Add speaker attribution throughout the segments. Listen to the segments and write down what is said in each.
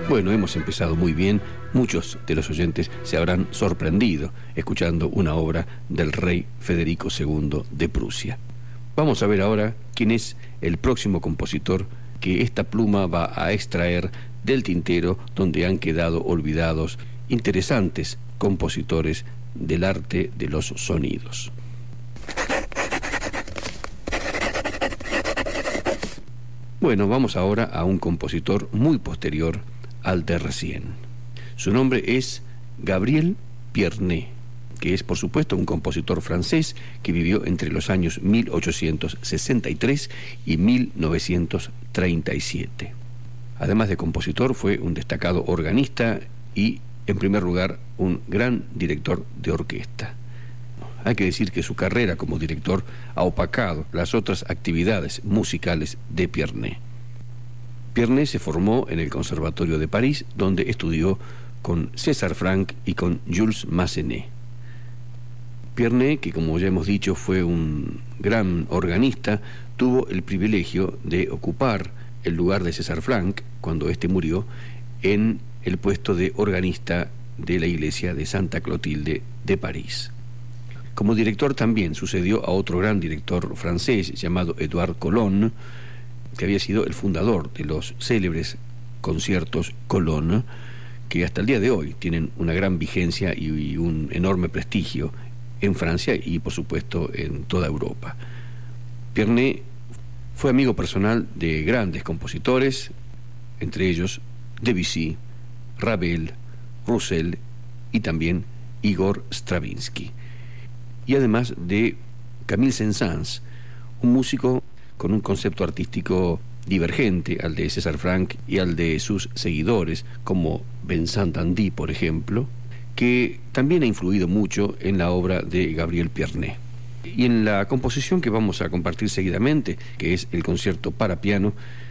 Speaker 1: Bueno, hemos empezado muy bien. Muchos de los oyentes se habrán sorprendido escuchando una obra del rey Federico II de Prusia. Vamos a ver ahora quién es el próximo compositor que esta pluma va a extraer del tintero donde han quedado olvidados interesantes compositores del arte de los sonidos. Bueno, vamos ahora a un compositor muy posterior al de recién. Su nombre es Gabriel Pierné, que es por supuesto un compositor francés que vivió entre los años 1863 y 1937. Además de compositor, fue un destacado organista y, en primer lugar, un gran director de orquesta. Hay que decir que su carrera como director ha opacado las otras actividades musicales de Pierné. Pierné se formó en el Conservatorio de París, donde estudió con César Franck y con Jules Massenet. Pierné, que como ya hemos dicho fue un gran organista, tuvo el privilegio de ocupar el lugar de César Franck, cuando éste murió, en el puesto de organista de la iglesia de Santa Clotilde de París. Como director también sucedió a otro gran director francés llamado Édouard Colonne, que había sido el fundador de los célebres conciertos Colonne, que hasta el día de hoy tienen una gran vigencia y un enorme prestigio en Francia y por supuesto en toda Europa. Pierné fue amigo personal de grandes compositores, entre ellos Debussy, Ravel, Roussel y también Igor Stravinsky. Y además de Camille Saint-Saëns, un músico con un concepto artístico divergente al de César Franck y al de sus seguidores, como Vincent Tandy, por ejemplo, que también ha influido mucho en la obra de Gabriel Pierné. Y en la composición que vamos a compartir seguidamente, que es el concierto para piano,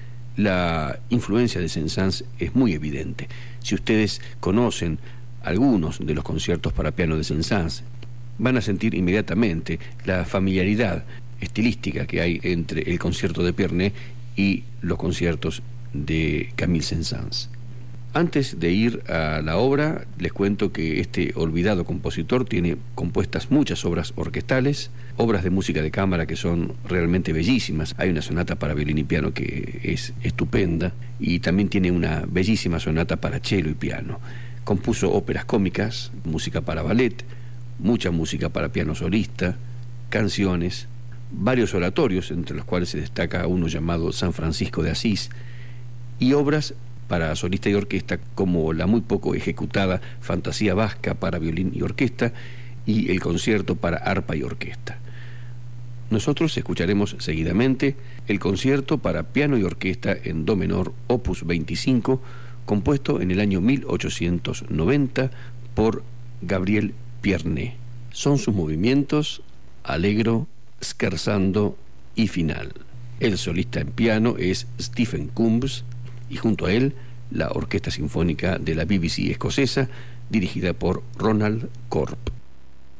Speaker 1: la influencia de Saint-Saëns es muy evidente. Si ustedes conocen algunos de los conciertos para piano de Saint-Saëns, van a sentir inmediatamente la familiaridad estilística que hay entre el concierto de Pierné y los conciertos de Camille Saint-Saëns. Antes de ir a la obra, les cuento que este olvidado compositor tiene compuestas muchas obras orquestales, obras de música de cámara que son realmente bellísimas. Hay una sonata para violín y piano que es estupenda, y también tiene una bellísima sonata para cello y piano. Compuso óperas cómicas, música para ballet, mucha música para piano solista, canciones, varios oratorios, entre los cuales se destaca uno llamado San Francisco de Asís, y obras para solista y orquesta como la muy poco ejecutada Fantasía Vasca para violín y orquesta y el concierto para arpa y orquesta. Nosotros escucharemos seguidamente el concierto para piano y orquesta en do menor, opus 25, compuesto en el año 1890 por Gabriel Pierné. Son sus movimientos allegro, scherzando y final. El solista en piano es Stephen Combs y junto a él la Orquesta Sinfónica de la BBC escocesa dirigida por Ronald Corp.